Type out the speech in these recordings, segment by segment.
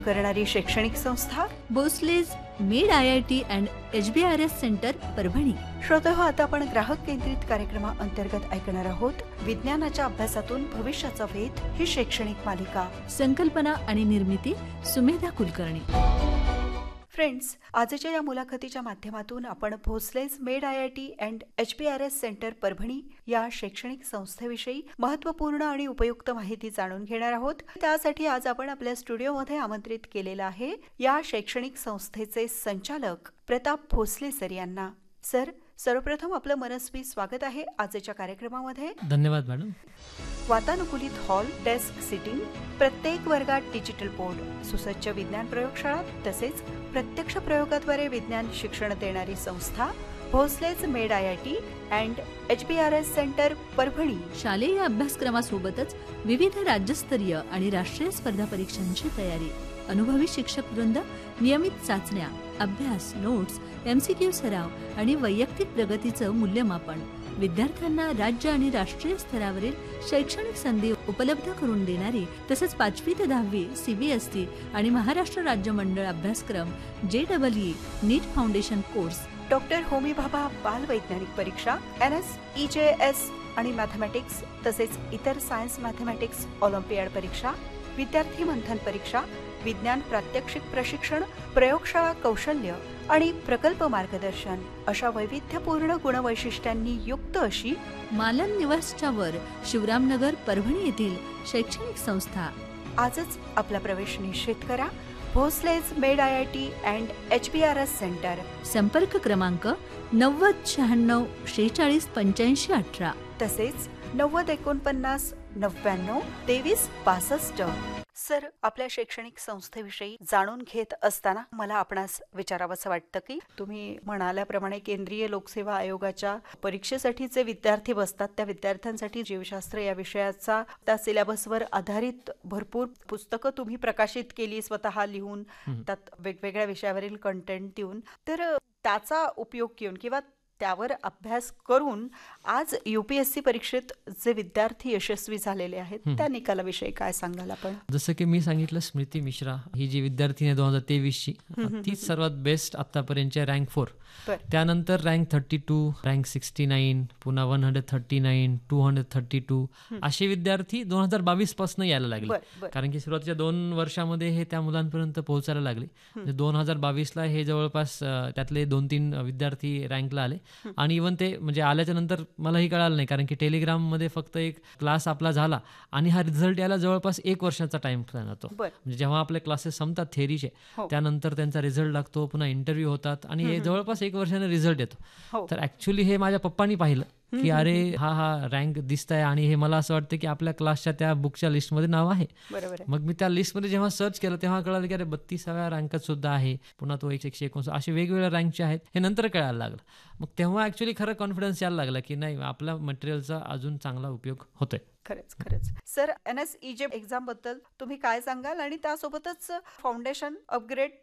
करणारी शैक्षणिक संस्था भोसलेज made IIT and HBRS centre Parbhani. श्रोतेहो, आता आपण ग्राहक केंद्रित कार्यक्रमाअंतर्गत ऐकणार आहोत विज्ञानाच्या अभ्यासातून भविष्याचा वेध ही शैक्षणिक मालिका. संकल्पना आणि निर्मिती सुमेधा कुलकर्णी. फ्रेंड्स, आजच्या या मुलाखतीच्या माध्यमातून आपण भोसलेज made IIT and HBRS centre Parbhani या शैक्षणिक संस्थेविषयी महत्त्वपूर्ण आणि उपयुक्त माहिती जाणून घेणार आहोत. त्यासाठी आज आपण आपल्या स्टुडिओमध्ये आमंत्रित केलेलं आहे या शैक्षणिक संस्थेचे संचालक प्रताप भोसले सर यांना. सर, सर्वप्रथम आपलं मनस्वी स्वागत आहे आजच्या कार्यक्रमामध्ये. धन्यवाद मॅडम. वातानुकूलित हॉल, डेस्क सिटिंग, प्रत्येक वर्गात डिजिटल बोर्ड, सुसज्ज विज्ञान प्रयोगशाळा तसेच प्रत्यक्ष प्रयोगाद्वारे विज्ञान शिक्षण देणारी संस्था भोसलेज made IIT and HBRS centre Parbhani. शालेय अभ्यासक्रमासोबतच विविध राज्यस्तरीय आणि राष्ट्रीय स्पर्धा परीक्षांची तयारी, अनुभवी शिक्षक वृंद, नियमित चाचण्या, अभ्यास, नोट्स, MCQ सराव आणि वैयक्तिक प्रगतीचं मूल्यमापन, विद्यार्थ्यांना राज्य आणि राष्ट्रीय स्तरावरील शैक्षणिक संधी उपलब्ध करून देणारी, तसंच 5वी ते 10वी CBSE आणि महाराष्ट्र राज्य मंडळ अभ्यासक्रम JEE नीट foundation course, doctor Homi Bhabha बाल वैज्ञानिक परीक्षा, NSEJS आणि मॅथमॅटिक्स तसेच इतर सायन्स मॅथमॅटिक्स ऑलिम्पियाड परीक्षा, विद्यार्थी मंथन परीक्षा, विज्ञान प्रात्यक्षिक प्रशिक्षण, प्रयोगशाळा कौशल्य आणि प्रकल्प मार्गदर्शन अशा वैविध्यपूर्ण गुणवैशिष्ट्यांनी युक्त अशी मालन निवासच्या वर शिवरामनगर परभणी येथील शैक्षणिक संस्था. आजच आपला प्रवेश निश्चित करा. भोसलेज made IIT and HBRS centre. संपर्क क्रमांक 90 96 46 85 18 तसेच 90 49 99 23 62. सर, आपल्या शैक्षणिक संस्थेविषयी जाणून घेत असताना मला आपणास विचारावंसं वाटतं की तुम्ही म्हणाल्याप्रमाणे केंद्रीय लोकसेवा आयोगाच्या परीक्षेसाठी जे विद्यार्थी बसतात त्या विद्यार्थ्यांसाठी जीवशास्त्र या विषयाचा त्या सिलेबसवर आधारित भरपूर पुस्तकं तुम्ही प्रकाशित केली, स्वतः लिहून त्यात वेगवेगळ्या विषयावरील कंटेंट देऊन. तर त्याचा उपयोग घेऊन किंवा त्यावर अभ्यास करून आज UPSC परीक्षेत जे विद्यार्थी यशस्वी झालेले आहेत त्या निकालाविषयी काय सांगाल आपण? जसं की मी सांगितलं, स्मृती मिश्रा ही जी विद्यार्थिनी 2023ची तीच सर्वात बेस्ट आतापर्यंतच्या रँक 4. त्यानंतर रँक 32, रँक 69, पुन्हा 139, 232 असे विद्यार्थी 2022 पासून यायला लागले. कारण की सुरुवातीच्या 2 वर्षामध्ये हे त्या मुलांपर्यंत पोहोचायला लागले. 2022ला हे जवळपास त्यातले 2-3 विद्यार्थी रँकला आले. आणि इव्हन ते म्हणजे आल्याच्या नंतर मलाही कळालं नाही, कारण की टेलिग्राममध्ये फक्त एक क्लास आपला झाला आणि हा रिझल्ट यायला जवळपास 1 वर्षाचा टाइम जातो. म्हणजे जेव्हा आपले क्लासेस संपतात थेरीचे, त्यानंतर त्यांचा रिझल्ट लागतो, पुन्हा इंटरव्ह्यू होतात आणि हे जवळपास 1 वर्षाने रिझल्ट येतो. तर ऍक्च्युली हे माझ्या पप्पांनी पाहिलं की अरे हा रँक दिसत आहे आणि हे मला असं वाटतं की आपल्या क्लासच्या त्या बुकच्या लिस्टमध्ये नाव आहे. मग मी त्या लिस्टमध्ये जेव्हा सर्च केलं तेव्हा कळालं की अरे 32व्या रँकात सुद्धा आहे, पुन्हा तो 159 असे वेगवेगळ्या रँकचे आहेत. हे नंतर कळायला लागलं. मग तेव्हा ऍक्च्युली खरं कॉन्फिडन्स यायला लागला की नाही, आपल्या मटेरियलचा अजून चांगला उपयोग होतोय. खरंच. सर, NSEJ एक्झाम बद्दल तुम्ही काय सांगाल आणि त्यासोबतच फाउंडेशन अपग्रेड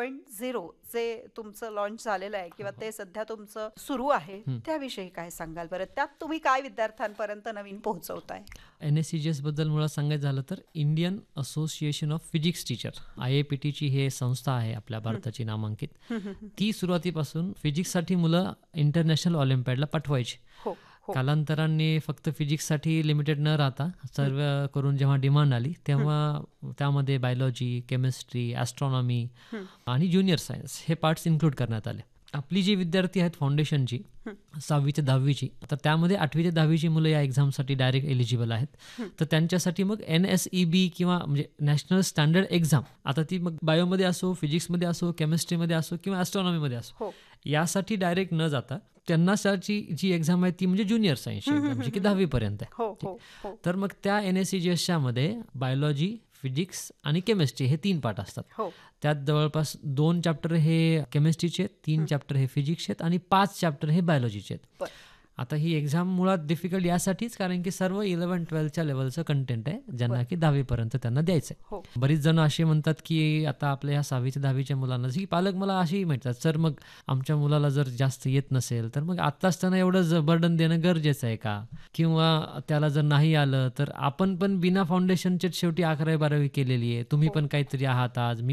2.0 जे तुमचं लॉन्च झालेलं आहे किंवा ते सध्या तुमचं सुरू आहे त्याविषयी काय सांगाल बरं? त्यात तुम्ही काय विद्यार्थ्यांपर्यंत नवीन पोहोचवताय? NSEJS बद्दल मुळात सांगायचं झालं तर Indian association of physics teacher, IAPT ही संस्था आहे आपल्या भारताची नामांकित. ती सुरुवातीपासून फिजिक्ससाठी मुलं इंटरनॅशनल ऑलिम्पियाडला पाठवायची. कालांतराने फक्त फिजिक्ससाठी लिमिटेड न राहता सर्व करून जेव्हा डिमांड आली तेव्हा त्यामध्ये बायोलॉजी, केमिस्ट्री, ॲस्ट्रॉनॉमी आणि ज्युनियर सायन्स हे पार्ट्स इन्क्लूड करण्यात आले. आपली जी विद्यार्थी आहेत फाउंडेशनची 6वी ते 10वीची, तर त्यामध्ये 8वी ते 10वीची मुलं या एक्झामसाठी डायरेक्ट एलिजिबल आहेत. तर त्यांच्यासाठी मग NSEB किंवा म्हणजे नॅशनल स्टँडर्ड एक्झाम, आता ती मग बायोमध्ये असो, फिजिक्समध्ये असो, केमिस्ट्रीमध्ये असो किंवा ॲस्ट्रॉनॉमीमध्ये असो, यासाठी डायरेक्ट न जाता त्यांना जी एक्झाम आहे ती म्हणजे ज्युनियर सायन्सची एक्झाम, जी की 10वी पर्यंत आहे. तर मग त्या NSEJSच्या मध्ये बायोलॉजी, फिजिक्स आणि केमिस्ट्री हे 3 पार्ट असतात. त्यात जवळपास 2 चॅप्टर हे केमिस्ट्रीचे, 3 चॅप्टर हे फिजिक्सचे आणि 5 चॅप्टर हे बायोलॉजीचे आहेत. आता ही एक्झाम मुळात डिफिकल्ट यासाठीच कारण की सर्व 11-12च्या लेवलचं कंटेंट आहे ज्यांना की 10वी पर्यंत त्यांना द्यायचंय. बरीच जण असे म्हणतात की आता आपल्या ह्या 6वी ते 10वीच्या मुलांना, जी पालक मला असेही म्हणतात, सर मग आमच्या मुलाला जर जास्त येत नसेल तर मग आत्ताच त्यांना एवढं बर्डन देणं गरजेचं आहे का, किंवा त्याला जर नाही आलं तर आपण पण बिना फाउंडेशनचे शेवटी 11वी 12वी केलेली आहे, तुम्ही पण काहीतरी आहात आज,